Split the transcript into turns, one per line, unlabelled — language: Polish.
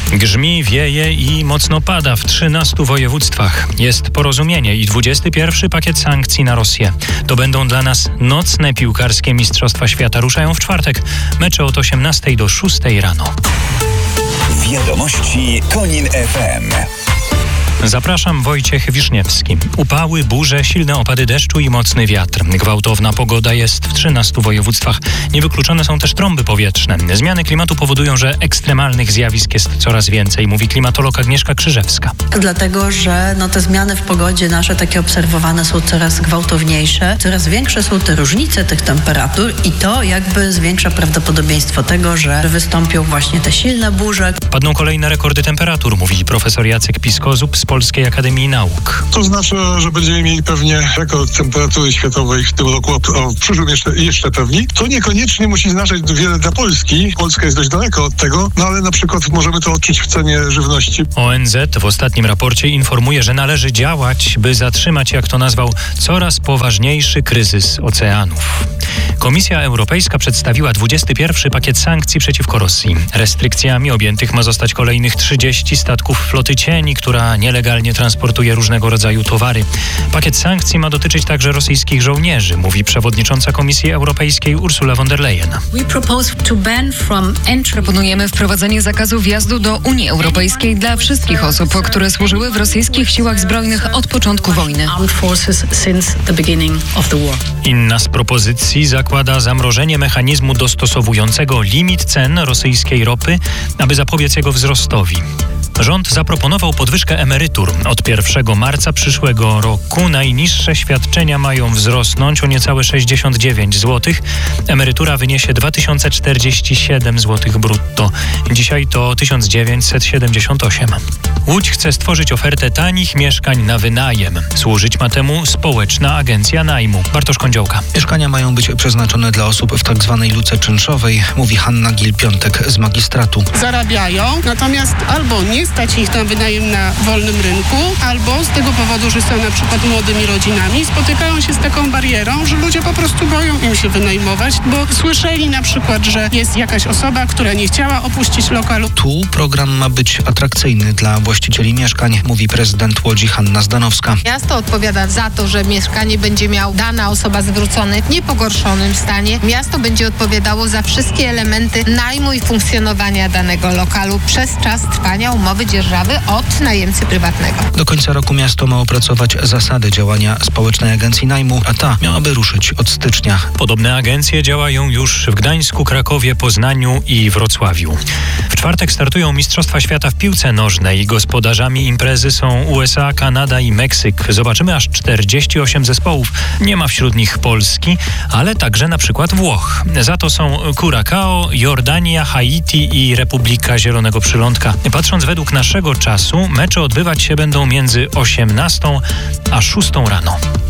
Grzmi, wieje i mocno pada w 13 województwach. Jest porozumienie i 21. pakiet sankcji na Rosję. To będą dla nas nocne piłkarskie Mistrzostwa Świata. Ruszają w czwartek. Mecze od 18 do 6 rano.
Wiadomości Konin FM.
Zapraszam, Wojciech Wiszniewski. Upały, burze, silne opady deszczu i mocny wiatr. Gwałtowna pogoda jest w 13 województwach. Niewykluczone są też trąby powietrzne. Zmiany klimatu powodują, że ekstremalnych zjawisk jest coraz więcej, mówi klimatolog Agnieszka Krzyżewska.
Dlatego, że te zmiany w pogodzie nasze takie obserwowane są coraz gwałtowniejsze, coraz większe są te różnice tych temperatur i to jakby zwiększa prawdopodobieństwo tego, że wystąpią właśnie te silne burze.
Padną kolejne rekordy temperatur, mówi profesor Jacek Piskozub z Polskiej Akademii Nauk.
To znaczy, że będziemy mieli pewnie rekord temperatury światowej w tym roku, a w przyszłym jeszcze pewniej. To niekoniecznie musi znaczyć wiele dla Polski. Polska jest dość daleko od tego, ale na przykład możemy to odczuć w cenie żywności.
ONZ w ostatnim raporcie informuje, że należy działać, by zatrzymać, jak to nazwał, coraz poważniejszy kryzys oceanów. Komisja Europejska przedstawiła 21. pakiet sankcji przeciwko Rosji. Restrykcjami objętych ma zostać kolejnych 30 statków floty cieni, która nielegalnie transportuje różnego rodzaju towary. Pakiet sankcji ma dotyczyć także rosyjskich żołnierzy, mówi przewodnicząca Komisji Europejskiej Ursula von der Leyen.
Proponujemy wprowadzenie zakazu wjazdu do Unii Europejskiej dla wszystkich osób, które służyły w rosyjskich siłach zbrojnych od początku wojny.
Inna z propozycji zakłada zamrożenie mechanizmu dostosowującego limit cen rosyjskiej ropy, aby zapobiec jego wzrostowi. Rząd zaproponował podwyżkę emerytur. Od 1 marca przyszłego roku najniższe świadczenia mają wzrosnąć o niecałe 69 zł. Emerytura wyniesie 2047 zł brutto. Dzisiaj to 1978. Łódź chce stworzyć ofertę tanich mieszkań na wynajem. Służyć ma temu społeczna agencja najmu. Bartosz Kądziołka.
Mieszkania mają być przeznaczone dla osób w tak zwanej luce czynszowej, mówi Hanna Gil-Piątek z magistratu.
Zarabiają, natomiast albo nie stać ich na wynajem na wolnym rynku, albo z tego powodu, że są na przykład młodymi rodzinami, spotykają się z taką barierą, że ludzie po prostu boją im się wynajmować, bo słyszeli na przykład, że jest jakaś osoba, która nie chciała opuścić lokalu.
Tu program ma być atrakcyjny dla właścicieli mieszkań, mówi prezydent Łodzi Hanna Zdanowska.
Miasto odpowiada za to, że mieszkanie będzie miał dana osoba zwrócone w niepogorszonym stanie. Miasto będzie odpowiadało za wszystkie elementy najmu i funkcjonowania danego lokalu przez czas trwania umowy dzierżawy od najemcy prywatnego.
Do końca roku miasto ma opracować zasady działania społecznej agencji najmu, a ta miałaby ruszyć od stycznia.
Podobne agencje działają już w Gdańsku, Krakowie, Poznaniu i Wrocławiu. W czwartek startują Mistrzostwa Świata w piłce nożnej. Gospodarzami imprezy są USA, Kanada i Meksyk. Zobaczymy aż 48 zespołów. Nie ma wśród nich Polski, ale także na przykład Włoch. Za to są Curacao, Jordania, Haiti i Republika Zielonego Przylądka. Patrząc według naszego czasu, mecze odbywać się będą między 18 a 6 rano.